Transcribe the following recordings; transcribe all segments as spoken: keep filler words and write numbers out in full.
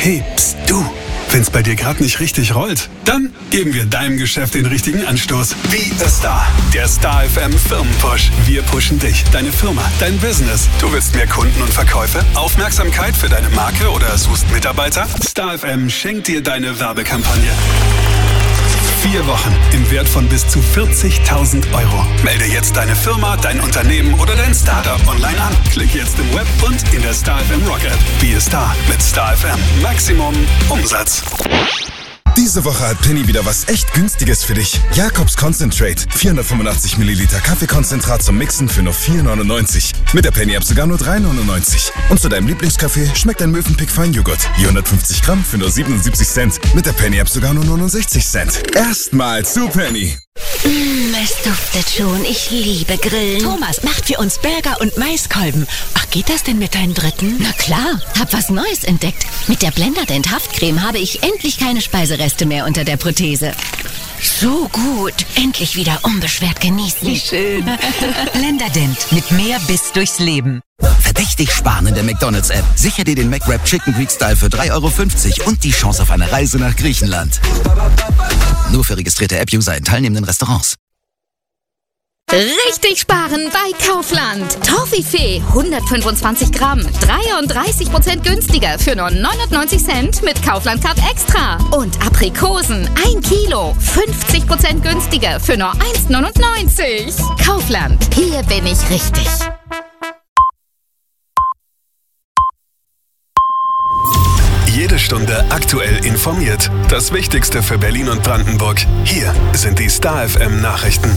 Hey, pst, du. Wenn's bei dir gerade nicht richtig rollt, dann geben wir deinem Geschäft den richtigen Anstoß. Be a Star. Der Star F M Firmenpush. Wir pushen dich, deine Firma, dein Business. Du willst mehr Kunden und Verkäufe, Aufmerksamkeit für deine Marke oder suchst Mitarbeiter? Star F M schenkt dir deine Werbekampagne. Vier Wochen im Wert von bis zu vierzigtausend Euro. Melde jetzt deine Firma, dein Unternehmen oder dein Startup online an. Klick jetzt im Web und in der Star F M Rock App. Be a Star mit Star F M. Maximum Umsatz. Diese Woche hat Penny wieder was echt Günstiges für dich. Jakobs Concentrate. vierhundertfünfundachtzig Milliliter Kaffeekonzentrat zum Mixen für nur vier neunundneunzig. Mit der Penny-App sogar nur drei neunundneunzig. Und zu deinem Lieblingskaffee schmeckt ein Mövenpick Feinjoghurt. Je hundertfünfzig Gramm für nur siebenundsiebzig Cent. Mit der Penny-App sogar nur neunundsechzig Cent. Erstmal zu Penny. Mmh, es duftet schon. Ich liebe Grillen. Thomas macht für uns Burger und Maiskolben. Ach, geht das denn mit deinen Dritten? Na klar, hab was Neues entdeckt. Mit der Blenderdent Haftcreme habe ich endlich keine Speisereste mehr unter der Prothese. So gut. Endlich wieder unbeschwert genießen. Wie schön. Blenderdent. Mit mehr Biss durchs Leben. Verdächtig sparen in der McDonald's-App. Sicher dir den McWrap Chicken Greek Style für drei Euro fünfzig und die Chance auf eine Reise nach Griechenland. Nur für registrierte App-User in teilnehmenden Restaurants. Richtig sparen bei Kaufland. Toffifee hundertfünfundzwanzig Gramm, dreiunddreißig Prozent günstiger für nur neunundneunzig Cent mit Kaufland Card Extra. Und Aprikosen ein Kilo, fünfzig Prozent günstiger für nur eins neunundneunzig. Kaufland, hier bin ich richtig. Jede Stunde aktuell informiert. Das Wichtigste für Berlin und Brandenburg. Hier sind die Star F M Nachrichten.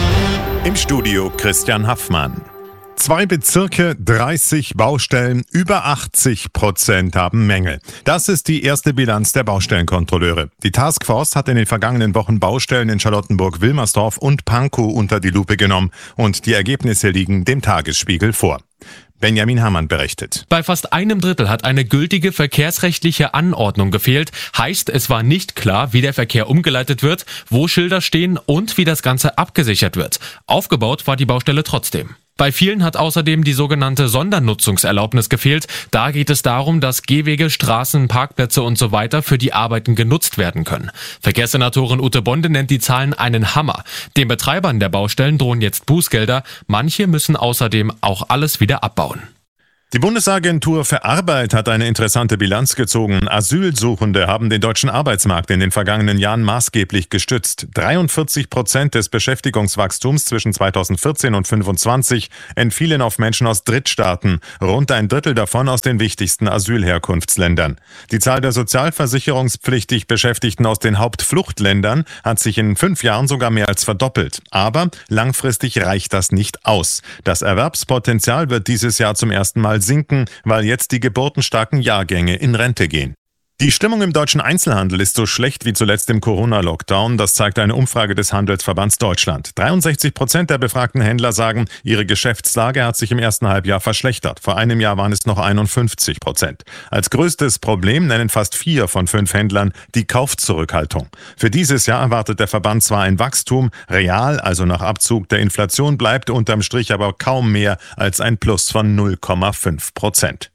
Im Studio Christian Haffmann. Zwei Bezirke, dreißig Baustellen, über achtzig Prozent haben Mängel. Das ist die erste Bilanz der Baustellenkontrolleure. Die Taskforce hat in den vergangenen Wochen Baustellen in Charlottenburg-Wilmersdorf und Pankow unter die Lupe genommen und die Ergebnisse liegen dem Tagesspiegel vor. Benjamin Herrmann berichtet. Bei fast einem Drittel hat eine gültige verkehrsrechtliche Anordnung gefehlt. Heißt, es war nicht klar, wie der Verkehr umgeleitet wird, wo Schilder stehen und wie das Ganze abgesichert wird. Aufgebaut war die Baustelle trotzdem. Bei vielen hat außerdem die sogenannte Sondernutzungserlaubnis gefehlt. Da geht es darum, dass Gehwege, Straßen, Parkplätze und so weiter für die Arbeiten genutzt werden können. Verkehrssenatorin Ute Bonde nennt die Zahlen einen Hammer. Den Betreibern der Baustellen drohen jetzt Bußgelder. Manche müssen außerdem auch alles wieder abbauen. Die Bundesagentur für Arbeit hat eine interessante Bilanz gezogen. Asylsuchende haben den deutschen Arbeitsmarkt in den vergangenen Jahren maßgeblich gestützt. dreiundvierzig Prozent des Beschäftigungswachstums zwischen zweitausendvierzehn und fünfundzwanzig entfielen auf Menschen aus Drittstaaten, rund ein Drittel davon aus den wichtigsten Asylherkunftsländern. Die Zahl der sozialversicherungspflichtig Beschäftigten aus den Hauptfluchtländern hat sich in fünf Jahren sogar mehr als verdoppelt. Aber langfristig reicht das nicht aus. Das Erwerbspotenzial wird dieses Jahr zum ersten Mal sinken, weil jetzt die geburtenstarken Jahrgänge in Rente gehen. Die Stimmung im deutschen Einzelhandel ist so schlecht wie zuletzt im Corona-Lockdown. Das zeigt eine Umfrage des Handelsverbands Deutschland. dreiundsechzig Prozent der befragten Händler sagen, ihre Geschäftslage hat sich im ersten Halbjahr verschlechtert. Vor einem Jahr waren es noch einundfünfzig Prozent. Als größtes Problem nennen fast vier von fünf Händlern die Kaufzurückhaltung. Für dieses Jahr erwartet der Verband zwar ein Wachstum, real, also nach Abzug der Inflation, bleibt unterm Strich aber kaum mehr als ein Plus von null Komma fünf Prozent.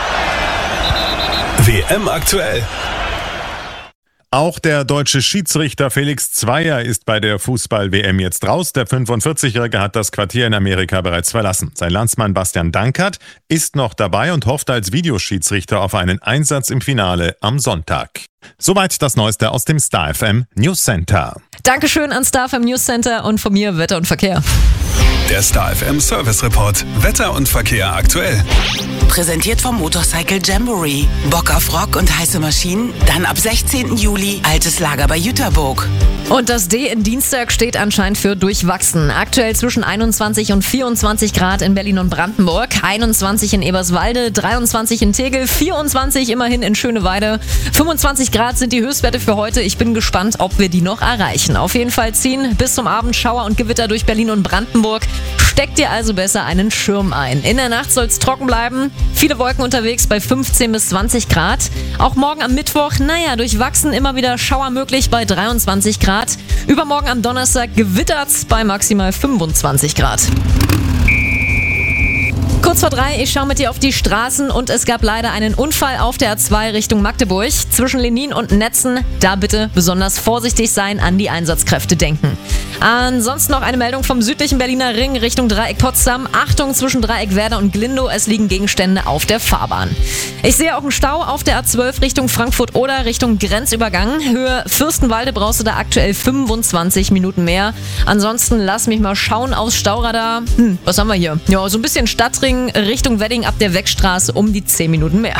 W M aktuell. Auch der deutsche Schiedsrichter Felix Zweier ist bei der Fußball-W M jetzt raus. Der fünfundvierzigjährige hat das Quartier in Amerika bereits verlassen. Sein Landsmann Bastian Dankert ist noch dabei und hofft als Videoschiedsrichter auf einen Einsatz im Finale am Sonntag. Soweit das Neueste aus dem Star F M News Center. Dankeschön an Star F M News Center und von mir Wetter und Verkehr. Der Star F M Service Report. Wetter und Verkehr aktuell. Präsentiert vom Motorcycle Jamboree. Bock auf Rock und heiße Maschinen? Dann ab sechzehnten Juli altes Lager bei Jüterburg. Und das D in Dienstag steht anscheinend für durchwachsen. Aktuell zwischen einundzwanzig und vierundzwanzig Grad in Berlin und Brandenburg, einundzwanzig in Eberswalde, dreiundzwanzig in Tegel, vierundzwanzig immerhin in Schöneweide. fünfundzwanzig Grad sind die Höchstwerte für heute. Ich bin gespannt, ob wir die noch erreichen. Auf jeden Fall ziehen bis zum Abend Schauer und Gewitter durch Berlin und Brandenburg. Steckt dir also besser einen Schirm ein. In der Nacht soll es trocken bleiben. Viele Wolken unterwegs bei fünfzehn bis zwanzig Grad. Auch morgen am Mittwoch, naja, durchwachsen immer wieder Schauer möglich bei dreiundzwanzig Grad. Übermorgen am Donnerstag gewittert's bei maximal fünfundzwanzig Grad. Kurz vor drei, ich schaue mit dir auf die Straßen und es gab leider einen Unfall auf der A zwei Richtung Magdeburg. Zwischen Lenin und Netzen, da bitte besonders vorsichtig sein, an die Einsatzkräfte denken. Ansonsten noch eine Meldung vom südlichen Berliner Ring Richtung Dreieck Potsdam. Achtung zwischen Dreieck Werder und Glindow, es liegen Gegenstände auf der Fahrbahn. Ich sehe auch einen Stau auf der A zwölf Richtung Frankfurt oder Richtung Grenzübergang. Höhe Fürstenwalde brauchst du da aktuell fünfundzwanzig Minuten mehr. Ansonsten lass mich mal schauen aufs Stauradar. Hm, was haben wir hier? Ja, so ein bisschen Stadtring Richtung Wedding ab der Weckstraße um die zehn Minuten mehr.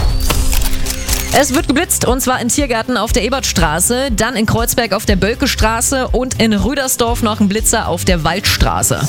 Es wird geblitzt und zwar in Tiergarten auf der Ebertstraße, dann in Kreuzberg auf der Bölkestraße und in Rüdersdorf noch ein Blitzer auf der Waldstraße.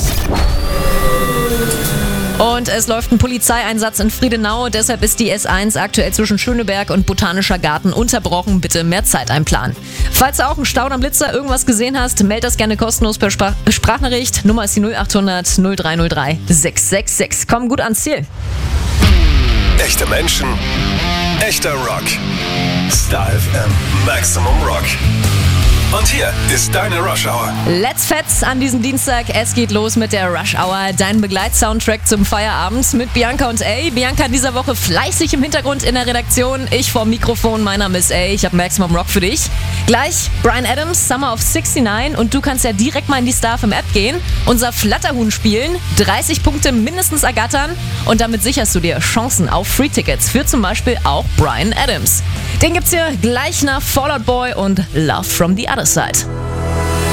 Und es läuft ein Polizeieinsatz in Friedenau, deshalb ist die S eins aktuell zwischen Schöneberg und Botanischer Garten unterbrochen. Bitte mehr Zeit einplanen. Falls du auch einen Stau am Blitzer irgendwas gesehen hast, meld das gerne kostenlos per Sprach- Sprachnachricht. Nummer ist die null acht hundert null drei null drei sechs sechs sechs. Komm gut ans Ziel. Echte Menschen, echter Rock. Star F M Maximum Rock. Und hier ist deine Rush Hour. Let's Fets an diesem Dienstag. Es geht los mit der Rush Hour, dein Begleitsoundtrack zum Feierabend mit Bianca und A. Bianca dieser Woche fleißig im Hintergrund in der Redaktion. Ich vor Mikrofon, mein Name ist A. Ich habe Maximum Rock für dich. Gleich Bryan Adams, Summer of sixty-nine und du kannst ja direkt mal in die Star F M App gehen, unser Flatterhuhn spielen, dreißig Punkte mindestens ergattern und damit sicherst du dir Chancen auf Free-Tickets für zum Beispiel auch Bryan Adams. Den gibt's hier gleich nach Fall Out Boy und Love from the Other Side.